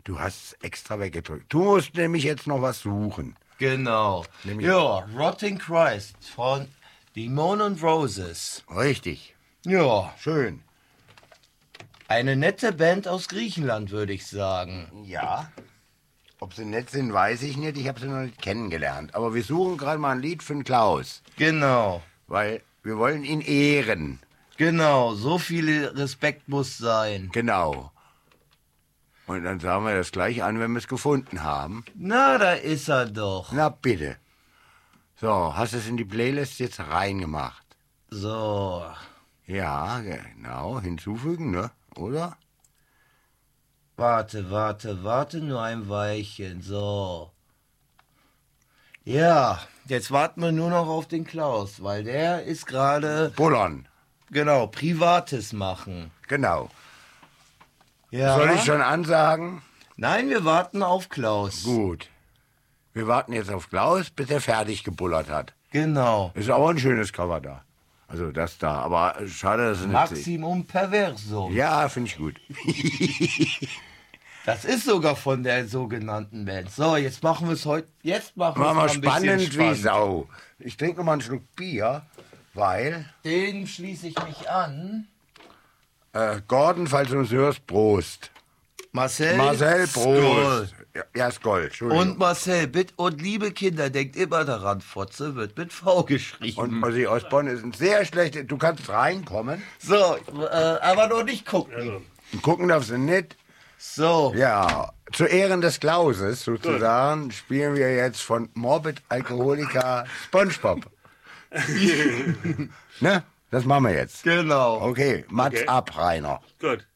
Du hast es extra weggedrückt. Du musst nämlich jetzt noch was suchen. Genau. Nämlich- Ja, Rotting Christ von Demon and Roses. Richtig. Ja, Schön. eine nette Band aus Griechenland, würde ich sagen. Ja. Ob sie nett sind, weiß ich nicht. Ich habe sie noch nicht kennengelernt. Aber wir suchen gerade mal ein Lied für den Klaus. Genau. Weil wir wollen ihn ehren. Genau, so viel Respekt muss sein. Genau. Und dann sagen wir das gleich an, wenn wir es gefunden haben. Na, da ist er doch. Na bitte. So, hast du es in die Playlist jetzt reingemacht? So. Ja, genau. Hinzufügen, ne? Oder? Warte, nur ein Weilchen. So. Ja, jetzt warten wir nur noch auf den Klaus, weil der ist gerade, Bullern. genau, Privates machen. Genau. Ja. Soll ich schon ansagen? Nein, wir warten auf Klaus. Gut. Wir warten jetzt auf Klaus, bis er fertig gebullert hat. Genau. Ist auch ein schönes Cover da. Also das da. Aber schade, dass es nicht... Maximum Perverso. Ja, finde ich gut. Das ist sogar von der sogenannten Band. So, jetzt machen wir es heute. Jetzt machen wir es Machen mal wir ein bisschen spannend wie spannend. Sau. Ich trinke noch mal einen Schluck Bier, weil... Den schließe ich mich an. Gordon, falls du uns hörst, Prost. Marcel. Marcel, Skoll. Prost. Ja, Skoll, Entschuldigung. Und Marcel, bitte, und liebe Kinder, denkt immer daran, Fotze wird mit V geschrieben. Und Ossi Osborn ist ein sehr schlechter... Du kannst reinkommen. So, aber noch nicht gucken. Und gucken darfst du nicht. So, Ja, zu Ehren des Klauses sozusagen spielen wir jetzt von Morbid Alkoholiker SpongeBob. Ne? Das machen wir jetzt. genau. Okay, Mats ab, Rainer. Gut.